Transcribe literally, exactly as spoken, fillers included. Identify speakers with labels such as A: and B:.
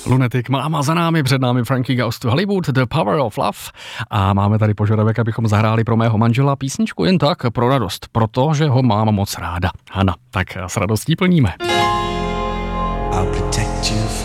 A: Lunatic má za námi, před námi Frankie Goes to Hollywood, The Power of Love. A máme tady požadavek, abychom zahráli pro mého manžela písničku jen tak pro radost, protože ho mám moc ráda. Hana, tak s radostí plníme.
B: I'll protect you